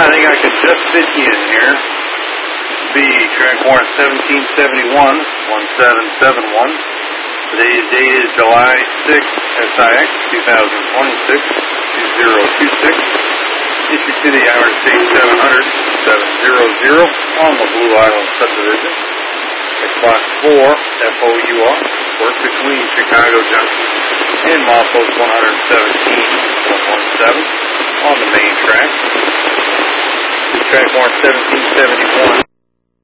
I think I could just fit you in here. Be track warrant 1771, 1771. Today's date is July 6th, SIX 2026, 2026. Issued to the Irish State 700, 700 on the Blue Island subdivision. At Class 4, FOUR, work between Chicago Junction and milepost 117, 117 on the main track. Track warrant 1771.